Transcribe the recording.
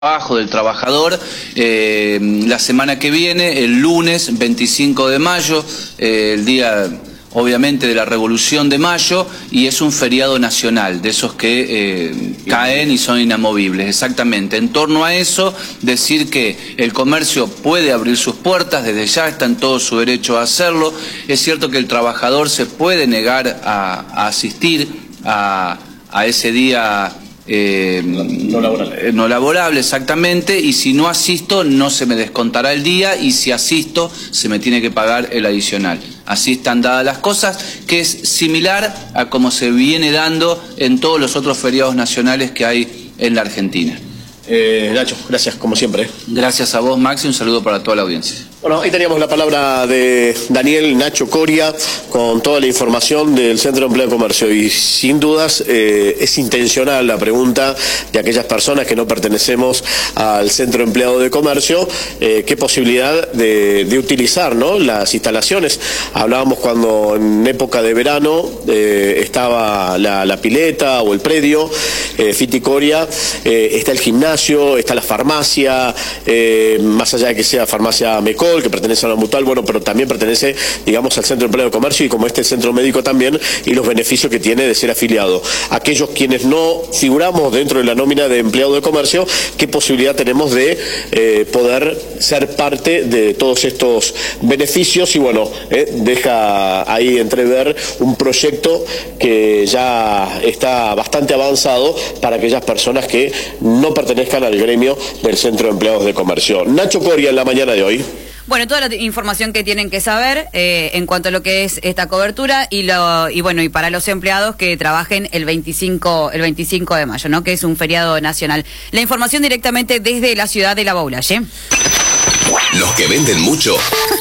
Trabajo del trabajador la semana que viene, el lunes 25 de mayo, el día obviamente de la Revolución de Mayo, y es un feriado nacional, de esos que caen y son inamovibles. Exactamente, en torno a eso, decir que el comercio puede abrir sus puertas, desde ya está en todo su derecho a hacerlo. Es cierto que el trabajador se puede negar a asistir a ese día no laborable, exactamente, y si no asisto no se me descontará el día, y si asisto se me tiene que pagar el adicional. Así están dadas las cosas, que es similar a como se viene dando en todos los otros feriados nacionales que hay en la Argentina. Nacho, gracias como siempre. Gracias a vos, Maxi, un saludo para toda la audiencia. Bueno, ahí teníamos la palabra de Daniel Nacho Coria con toda la información del Centro de Empleo de Comercio, y sin dudas es intencional la pregunta de aquellas personas que no pertenecemos al Centro de Empleado de Comercio, qué posibilidad de utilizar, ¿no?, las instalaciones. Hablábamos cuando en época de verano estaba la pileta o el predio, Fiticoria, está el gimnasio, está la farmacia, más allá de que sea farmacia Mecol, que pertenece a la Mutual, bueno, pero también pertenece, digamos, al Centro de Empleo de Comercio, y como este centro médico también, y los beneficios que tiene de ser afiliado. Aquellos quienes no figuramos dentro de la nómina de empleado de comercio, ¿qué posibilidad tenemos de poder ser parte de todos estos beneficios? Y bueno, deja ahí entrever un proyecto que ya está bastante avanzado para aquellas personas que no pertenezcan al gremio del Centro de Empleados de Comercio. Nacho Coria en la mañana de hoy. Bueno, toda la información que tienen que saber en cuanto a lo que es esta cobertura y para los empleados que trabajen el 25 de mayo, ¿no?, que es un feriado nacional. La información directamente desde la ciudad de La Baula, ¿eh? Los que venden mucho